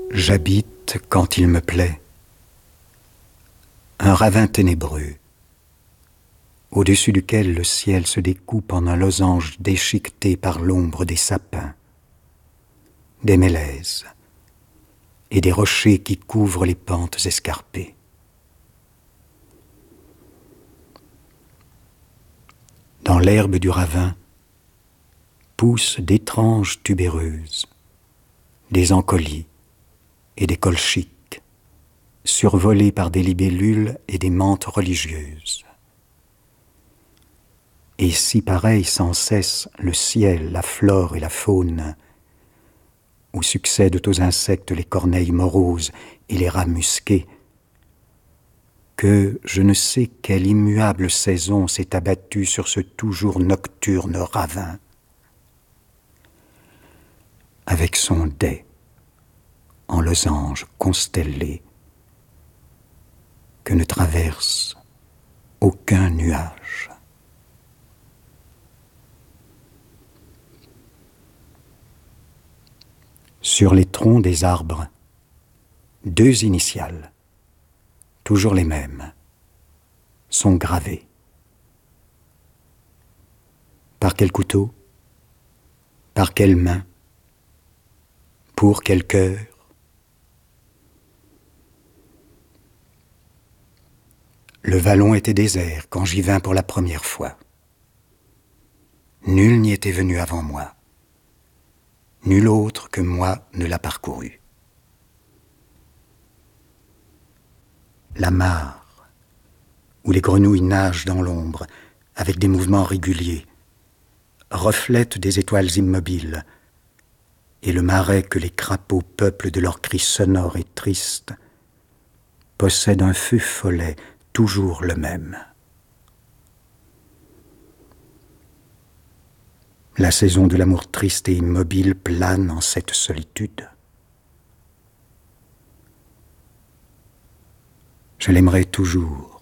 J'habite, quand il me plaît, un ravin ténébreux, au-dessus duquel le ciel se découpe en un losange déchiqueté par l'ombre des sapins, des mélèzes et des rochers qui couvrent les pentes escarpées. Dans l'herbe du ravin poussent d'étranges tubéreuses, des ancolies et des colchiques, survolés par des libellules et des menthes religieuses. Et si pareil sans cesse le ciel, la flore et la faune, où succèdent aux insectes les corneilles moroses et les rats musqués, que je ne sais quelle immuable saison s'est abattue sur ce toujours nocturne ravin, avec son dais en losange constellé que ne traverse aucun nuage. Sur les troncs des arbres, 2 initiales, toujours les mêmes, sont gravées. Par quel couteau? Par quelle main? Pour quel cœur? Le vallon était désert quand j'y vins pour la première fois. Nul n'y était venu avant moi. Nul autre que moi ne l'a parcouru. La mare, où les grenouilles nagent dans l'ombre avec des mouvements réguliers, reflète des étoiles immobiles, et le marais que les crapauds peuplent de leurs cris sonores et tristes possède un feu follet toujours le même. La saison de l'amour triste et immobile plane en cette solitude. Je l'aimerai toujours,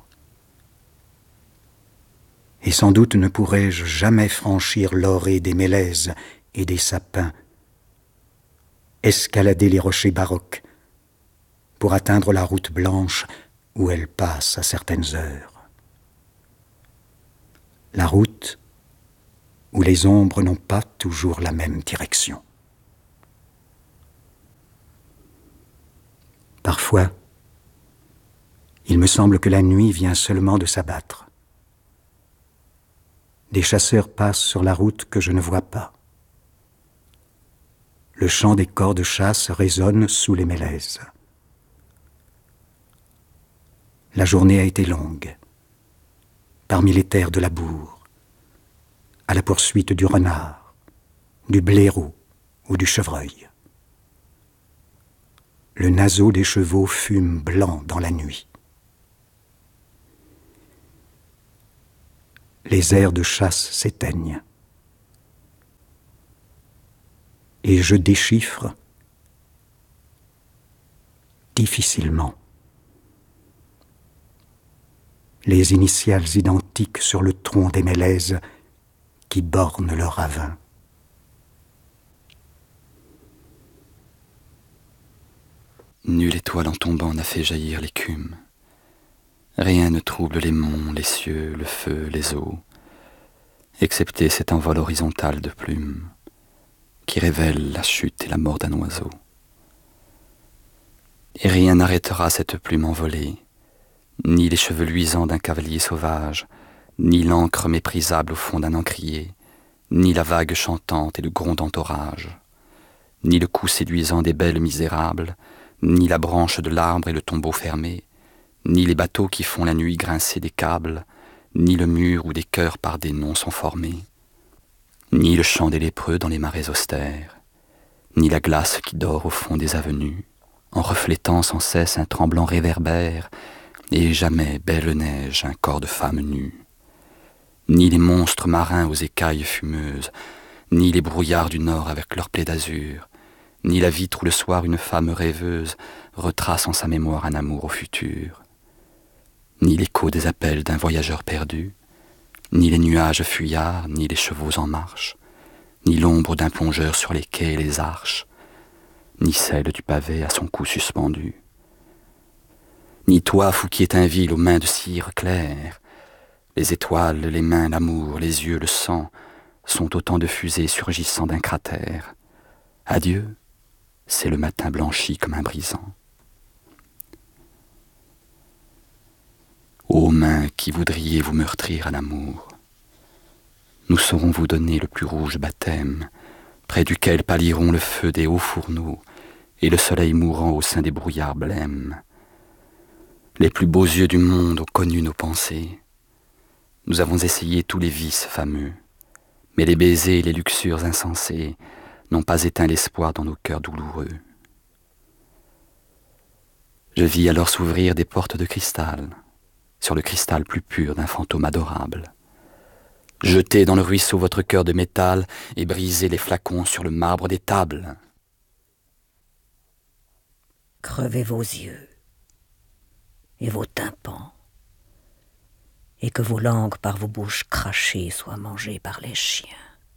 et sans doute ne pourrai-je jamais franchir l'orée des mélèzes et des sapins, escalader les rochers baroques pour atteindre la route blanche où elle passe à certaines heures. La route où les ombres n'ont pas toujours la même direction. Parfois, il me semble que la nuit vient seulement de s'abattre. Des chasseurs passent sur la route que je ne vois pas. Le chant des cors de chasse résonne sous les mélèzes. La journée a été longue, parmi les terres de labour, à la poursuite du renard, du blaireau ou du chevreuil. Le naseau des chevaux fume blanc dans la nuit. Les airs de chasse s'éteignent. Et je déchiffre difficilement les initiales identiques sur le tronc des mélèzes qui bornent le ravin. Nulle étoile en tombant n'a fait jaillir l'écume. Rien ne trouble les monts, les cieux, le feu, les eaux, excepté cet envol horizontal de plumes qui révèle la chute et la mort d'un oiseau. Et rien n'arrêtera cette plume envolée, ni les cheveux luisants d'un cavalier sauvage, ni l'encre méprisable au fond d'un encrier, ni la vague chantante et le grondant orage, ni le cou séduisant des belles misérables, ni la branche de l'arbre et le tombeau fermé, ni les bateaux qui font la nuit grincer des câbles, ni le mur où des cœurs par des noms sont formés, ni le chant des lépreux dans les marais austères, ni la glace qui dort au fond des avenues, en reflétant sans cesse un tremblant réverbère, et jamais belle neige un corps de femme nue, ni les monstres marins aux écailles fumeuses, ni les brouillards du nord avec leurs plaies d'azur, ni la vitre où le soir une femme rêveuse retrace en sa mémoire un amour au futur, ni l'écho des appels d'un voyageur perdu, ni les nuages fuyards, ni les chevaux en marche, ni l'ombre d'un plongeur sur les quais et les arches, ni celle du pavé à son cou suspendu. Ni toi, fou qui est un vil aux mains de cire claire. Les étoiles, les mains, l'amour, les yeux, le sang sont autant de fusées surgissant d'un cratère. Adieu, c'est le matin blanchi comme un brisant. Ô mains qui voudriez vous meurtrir à l'amour, nous saurons vous donner le plus rouge baptême, près duquel pâliront le feu des hauts fourneaux et le soleil mourant au sein des brouillards blêmes. Les plus beaux yeux du monde ont connu nos pensées. Nous avons essayé tous les vices fameux, mais les baisers et les luxures insensées n'ont pas éteint l'espoir dans nos cœurs douloureux. Je vis alors s'ouvrir des portes de cristal, sur le cristal plus pur d'un fantôme adorable. Jetez dans le ruisseau votre cœur de métal et brisez les flacons sur le marbre des tables. Crevez vos yeux et vos tympans, et que vos langues par vos bouches crachées soient mangées par les chiens.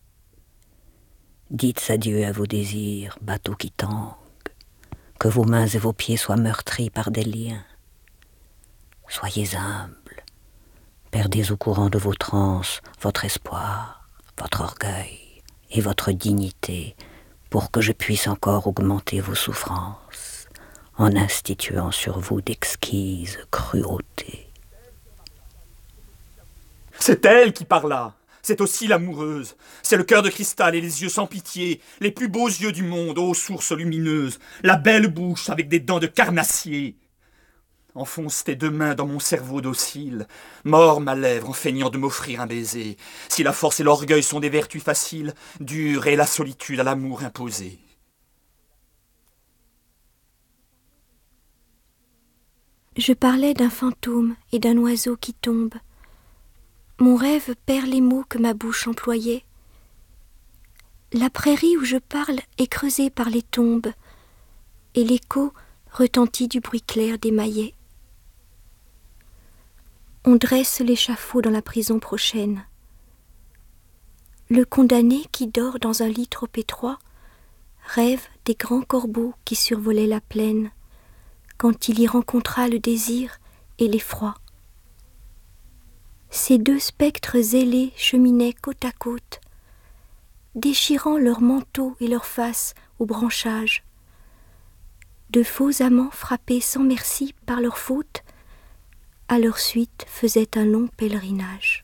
Dites adieu à vos désirs, bateaux qui tanguent, que vos mains et vos pieds soient meurtris par des liens. Soyez humbles, perdez au courant de vos transes votre espoir, votre orgueil et votre dignité, pour que je puisse encore augmenter vos souffrances, en instituant sur vous d'exquises cruautés. C'est elle qui parla. C'est aussi l'amoureuse. C'est le cœur de cristal et les yeux sans pitié, les plus beaux yeux du monde, ô source lumineuse, la belle bouche avec des dents de carnassier. Enfonce tes deux mains dans mon cerveau docile, mords ma lèvre en feignant de m'offrir un baiser. Si la force et l'orgueil sont des vertus faciles, dure est la solitude à l'amour imposé. Je parlais d'un fantôme et d'un oiseau qui tombe. Mon rêve perd les mots que ma bouche employait. La prairie où je parle est creusée par les tombes, et l'écho retentit du bruit clair des maillets. On dresse l'échafaud dans la prison prochaine. Le condamné qui dort dans un lit trop étroit rêve des grands corbeaux qui survolaient la plaine, quand il y rencontra le désir et l'effroi. Ces deux spectres ailés cheminaient côte à côte, déchirant leurs manteaux et leurs faces aux branchages. De faux amants frappés sans merci par leur faute, à leur suite faisaient un long pèlerinage.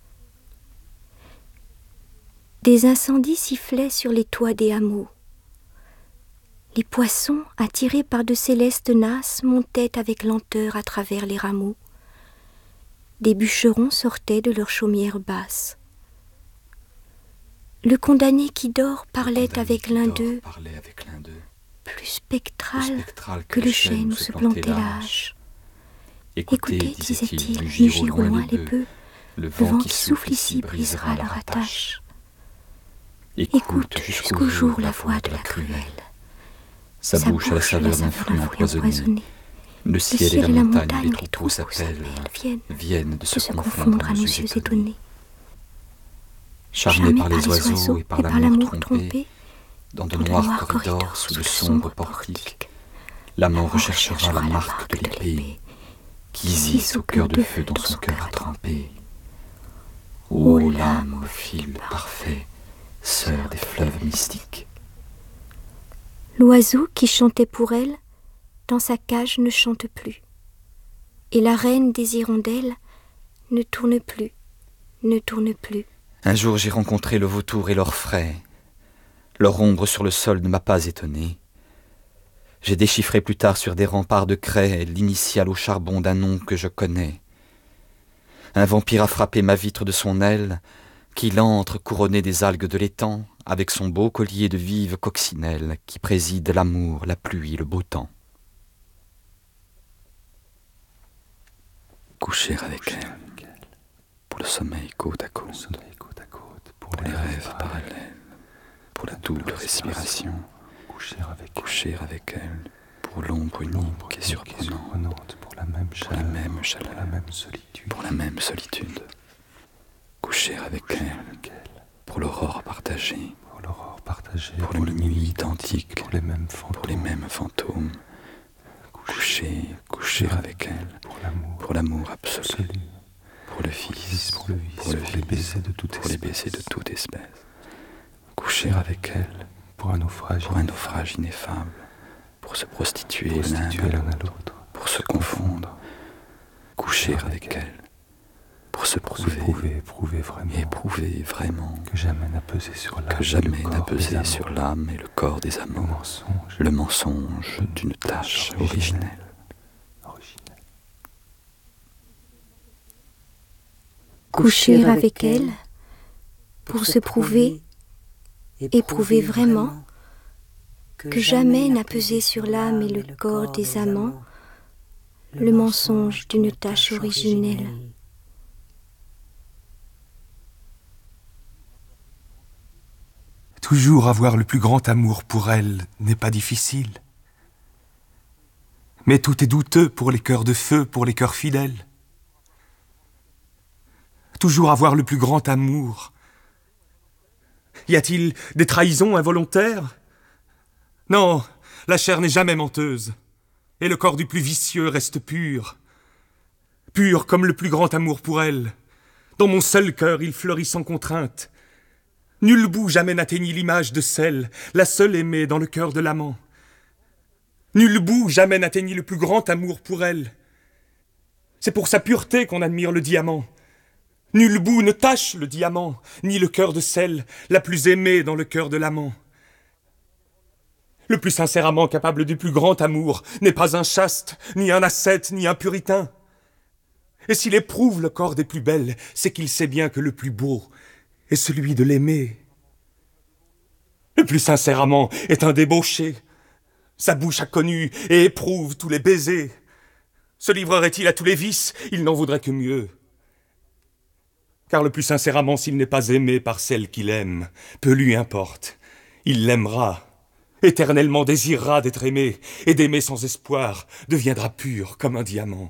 Des incendies sifflaient sur les toits des hameaux. Les poissons, attirés par de célestes nasses, montaient avec lenteur à travers les rameaux. Des bûcherons sortaient de leurs chaumières basses. Le condamné qui dort parlait avec l'un d'eux, plus spectral que le chêne où se plantait la hache. Écoutez, disait-il, ne gire au loin les bœufs, le vent qui souffle ici brisera leur attache. Écoute jusqu'au jour la voix de la cruelle. Sa bouche a la saveur d'un fruit empoisonné. Le ciel et la montagne, les troupeaux s'appellent, viennent de se confondre à nos yeux étonnés. Charmés par les oiseaux et par l'amour trompé, dans de noirs corridors sous de sombres portiques, l'amant recherchera la marque de l'épée qui hisse au cœur de feu dont son cœur a trempé. Ô lame au fil parfait, sœur des fleuves mystiques. L'oiseau qui chantait pour elle, dans sa cage ne chante plus, et la reine des hirondelles ne tourne plus, ne tourne plus. Un jour j'ai rencontré le vautour et l'orfraie. Leur ombre sur le sol ne m'a pas étonné. J'ai déchiffré plus tard sur des remparts de craie l'initiale au charbon d'un nom que je connais. Un vampire a frappé ma vitre de son aile, qu'il entre couronné des algues de l'étang, avec son beau collier de vives coccinelles qui préside l'amour, la pluie, le beau temps. Coucher avec elle, pour le sommeil côte à côte, pour les rêves parallèles, pour la double respiration, coucher avec elle, pour l'ombre unique et surprenante, pour la même chaleur, pour la même solitude. Coucher avec elle, pour l'aurore partagée, partagé, pour les nuits identiques, pour les mêmes fantômes, coucher avec elle, pour l'amour absolu, pour le Fils, pour les baisers de toute espèce, coucher avec elle, pour un naufrage ineffable, pour se prostituer l'un à l'autre, pour se confondre, coucher avec elle, pour se éprouver vraiment que jamais n'a pesé sur l'âme et le corps des amants, le mensonge d'une tâche originelle. Coucher avec elle pour se éprouver vraiment que jamais n'a pesé sur l'âme et le corps des amants le mensonge d'une tâche originelle. Toujours avoir le plus grand amour pour elle n'est pas difficile. Mais tout est douteux pour les cœurs de feu, pour les cœurs fidèles. Toujours avoir le plus grand amour. Y a-t-il des trahisons involontaires? Non, la chair n'est jamais menteuse, et le corps du plus vicieux reste pur. Pur comme le plus grand amour pour elle. Dans mon seul cœur, il fleurit sans contrainte. Nul bout jamais n'atteignit l'image de celle, la seule aimée dans le cœur de l'amant. Nul bout jamais n'atteignit le plus grand amour pour elle. C'est pour sa pureté qu'on admire le diamant. Nul bout ne tache le diamant, ni le cœur de celle, la plus aimée dans le cœur de l'amant. Le plus sincère amant capable du plus grand amour n'est pas un chaste, ni un ascète, ni un puritain. Et s'il éprouve le corps des plus belles, c'est qu'il sait bien que le plus beau est celui de l'aimer. Le plus sincère amant est un débauché. Sa bouche a connu et éprouve tous les baisers. Se livrerait-il à tous les vices? Il n'en voudrait que mieux. Car le plus sincère amant, s'il n'est pas aimé par celle qu'il aime, peu lui importe. Il l'aimera, éternellement désirera d'être aimé, et d'aimer sans espoir deviendra pur comme un diamant.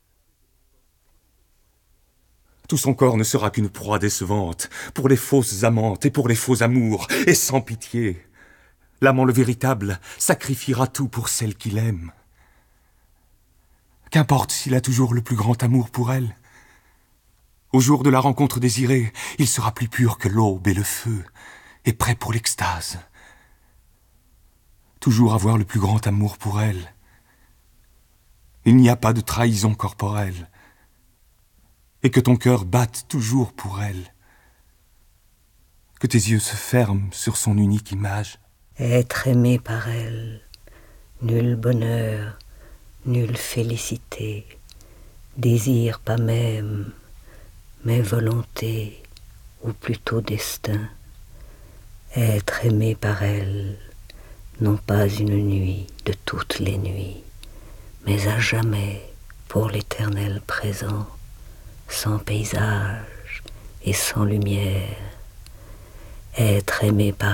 Tout son corps ne sera qu'une proie décevante pour les fausses amantes et pour les faux amours, et sans pitié. L'amant le véritable sacrifiera tout pour celle qu'il aime. Qu'importe s'il a toujours le plus grand amour pour elle. Au jour de la rencontre désirée, il sera plus pur que l'aube et le feu, et prêt pour l'extase. Toujours avoir le plus grand amour pour elle. Il n'y a pas de trahison corporelle. Et que ton cœur batte toujours pour elle. Que tes yeux se ferment sur son unique image. Être aimé par elle, nul bonheur, nulle félicité, désir pas même, mais volonté, ou plutôt destin. Être aimé par elle, non pas une nuit de toutes les nuits, mais à jamais pour l'éternel présent, sans paysage et sans lumière. Être aimé par